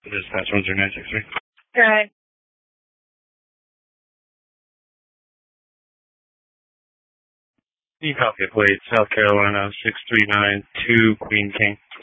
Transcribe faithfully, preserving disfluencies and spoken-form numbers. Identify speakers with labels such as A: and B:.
A: Dispatch one zero nine six three.
B: Okay.
A: You copy a plate, South Carolina six three nine two Queen King.